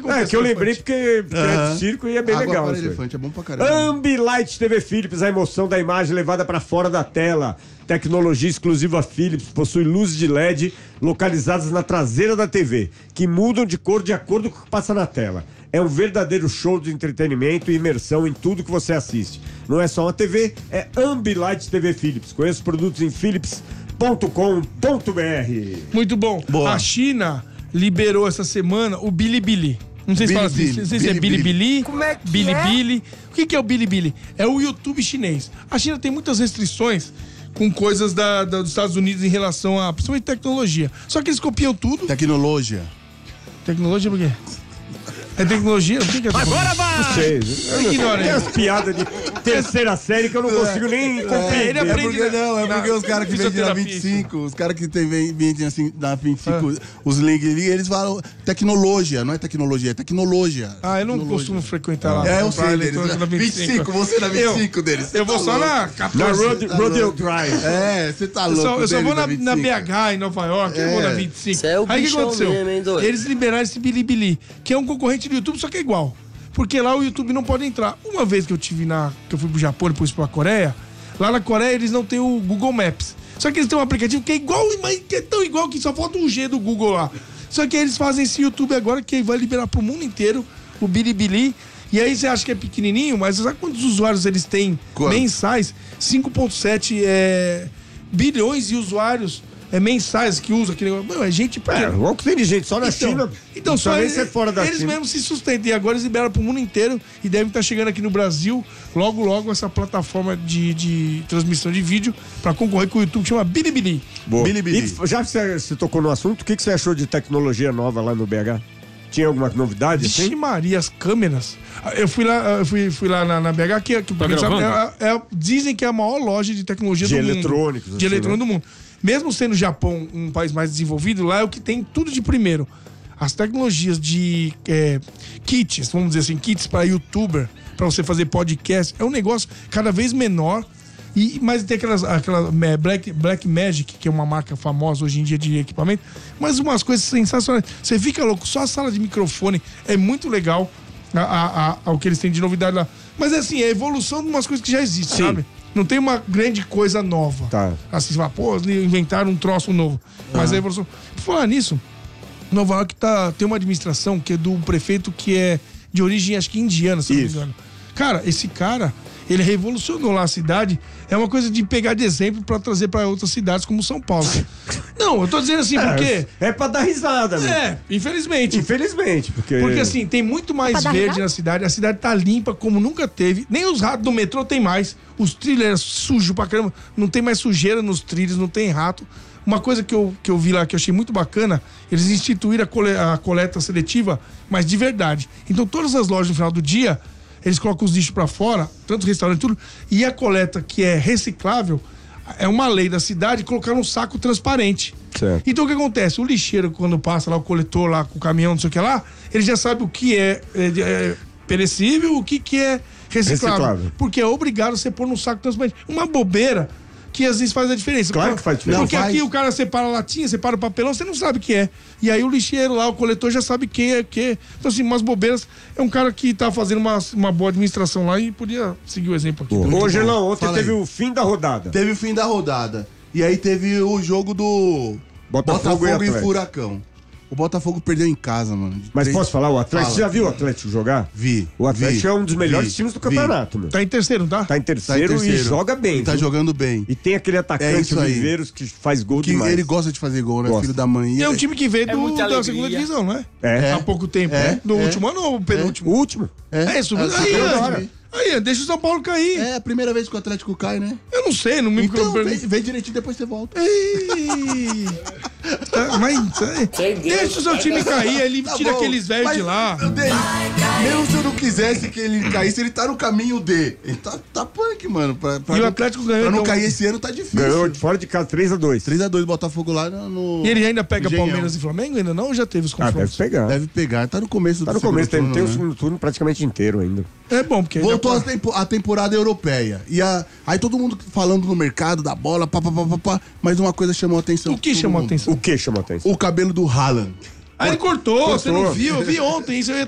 que eu lembrei porque é de circo e é bem legal. Para elefante, é bom pra caramba. Ambilight TV Philips, a emoção da imagem levada para fora da tela. Tecnologia exclusiva Philips, possui luzes de LED localizadas na traseira da TV, que mudam de cor de acordo com o que passa na tela. É um verdadeiro show de entretenimento e imersão em tudo que você assiste. Não é só uma TV, é Ambilight TV Philips. Conheça os produtos em philips.com.br. Muito bom. Boa. A China liberou essa semana o Bilibili. Não sei se fala assim, não sei se é Bilibili, Como é que Bilibili. O que é o Bilibili? É o YouTube chinês. A China tem muitas restrições com coisas dos Estados Unidos em relação a, principalmente tecnologia. Só que eles copiam tudo. Tecnologia. Tecnologia por quê? É tecnologia? O que é tecnologia? Agora vai! Não sei. Ignora Tem aí. as piadas de terceira série que eu não consigo nem compreender. ele aprende porque os caras que vendem na 25, os caras que vendem assim na 25, os links ali, eles falam tecnologia, não é tecnologia, é tecnologia. Eu não costumo frequentar lá. Eu sei deles. Na 25, você na 25 deles. Eu vou só na 14. Na Rodeo Drive. Você tá louco. Eu só vou na 25. BH, em Nova York, eu vou na 25. Isso é o Aí o que bichão aconteceu? mesmo, hein, doido? Eles liberaram esse Bilibili, que é um concorrente do YouTube, só que é igual. Porque lá o YouTube não pode entrar. Uma vez que eu fui pro Japão e depois pra Coreia, lá na Coreia eles não têm o Google Maps. Só que eles têm um aplicativo que é igual, mas que é tão igual que só falta um G do Google lá. Só que eles fazem esse YouTube agora que vai liberar pro mundo inteiro o Bilibili. E aí você acha que é pequenininho, mas sabe quantos usuários eles têm mensais? 5,7 bilhões de usuários mensais que usam aquele negócio. Meu, é gente... Igual que tem de gente só na China. Então só nem ser fora da eles China. mesmos se sustentam. E agora eles liberaram pro mundo inteiro e devem estar chegando aqui no Brasil logo essa plataforma de transmissão de vídeo pra concorrer com o YouTube que chama Bilibili. Boa. Bilibili. E já que você tocou no assunto, o que você achou de tecnologia nova lá no BH? Tinha alguma novidade? Vixe Assim? Maria, as câmeras. Eu fui lá na BH, que pra quem sabe, dizem que é a maior loja de tecnologia De do mundo. eletrônicos, De assim, eletrônicos né? do mundo. Mesmo sendo o Japão um país mais desenvolvido, lá é o que tem tudo de primeiro. As tecnologias de kits, vamos dizer assim, kits para youtuber, para você fazer podcast, é um negócio cada vez menor. Mas tem aquela Black Magic, que é uma marca famosa hoje em dia de equipamento, mas umas coisas sensacionais. Você fica louco, só a sala de microfone é muito legal o que eles têm de novidade lá. Mas assim, é a evolução de umas coisas que já existem, sabe? Não tem uma grande coisa nova. Tá. Assim, você fala, pô, inventaram um troço novo. Mas a evolução. Por falar nisso, Nova York tem uma administração que é do prefeito que é de origem, acho que indiana, se não me engano. Cara, esse cara, ele revolucionou lá a cidade. É uma coisa de pegar de exemplo pra trazer pra outras cidades como São Paulo. Não, eu tô dizendo assim porque... É pra dar risada, né? Infelizmente. Infelizmente, porque assim, tem muito mais verde na cidade. A cidade tá limpa como nunca teve. Nem os ratos do metrô tem mais. Os trilhos sujos pra caramba. Não tem mais sujeira nos trilhos, não tem rato. Uma coisa que eu vi lá que eu achei muito bacana, eles instituíram a coleta seletiva, mas de verdade. Então todas as lojas no final do dia, eles colocam os lixos pra fora, tanto restaurante, tudo, e a coleta que é reciclável, é uma lei da cidade colocar um saco transparente. Certo. Então o que acontece? O lixeiro, quando passa lá, o coletor lá com o caminhão, não sei o que lá, ele já sabe o que é perecível, o que é reciclável. Porque é obrigado a você pôr num saco transparente. Uma bobeira que às vezes faz a diferença. Claro que faz diferença. Porque aqui o cara separa a latinha, separa o papelão, você não sabe o que é. E aí o lixeiro lá, o coletor já sabe o que é. Então assim, umas bobeiras. É um cara que tá fazendo uma boa administração lá e podia seguir o exemplo aqui. Ô, Gelão, ontem Fala teve aí. o fim da rodada. Teve o fim da rodada. E aí teve o jogo do Botafogo e e Atlético. Furacão. O Botafogo perdeu em casa, mano. Mas posso falar, o Atlético, Fala. você já viu o Atlético jogar? Vi. O Atlético é um dos melhores vi, times do campeonato, meu. Tá em terceiro, não tá? Tá em terceiro, e joga bem. Tá viu? jogando bem. E tem aquele atacante, isso o aí. Viveiros, que faz gol Que demais. ele gosta de fazer gol, né? Gosta. Filho da mãe. E é um time que veio muita da alegria. segunda divisão, não é? É. Há pouco tempo, né? Do último ano ou penúltimo? O último. É isso. Aí, deixa o São Paulo cair. É a primeira vez que o Atlético cai, né? Eu não sei, não me Então, pergunto. vem direitinho, depois você volta. Deixa o seu time cair, ele tira bom, aqueles velhos mas, de lá. meu Deus, mesmo se eu não quisesse que ele caísse, ele tá no caminho de. Ele tá punk, mano. E o Atlético ganhou, Pra não então. cair esse ano tá difícil. Ganhou fora de casa 3-2. 3-2 Botafogo lá no. E ele ainda pega Engenhão. Palmeiras e Flamengo? Ainda não? Ou já teve os Ah, deve confrontos? pegar. Deve pegar, tá no começo Tá do no começo, tem segundo o turno, né? segundo turno praticamente inteiro ainda. É bom, porque... Voltou a temporada europeia. E aí todo mundo falando no mercado da bola, mas uma coisa chamou a atenção. O que de todo chamou a mundo. atenção? O que chamou a atenção? O cabelo do Haaland. Aí ele cortou, você não viu? Eu vi ontem, isso eu ia